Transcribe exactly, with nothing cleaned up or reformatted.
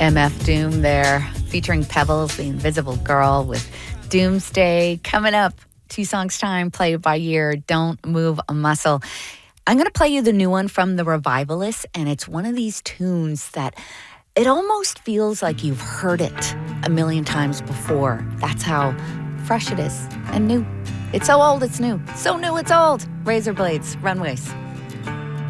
M F Doom there, featuring Pebbles, the Invisible Girl, with Doomsday coming up. Two songs time, play it by ear. Don't move a muscle. I'm going to play you the new one from The Revivalists, and it's one of these tunes that it almost feels like you've heard it a million times before. That's how fresh it is and new. It's so old, it's new. So new, it's old. Razor Blades, Runways.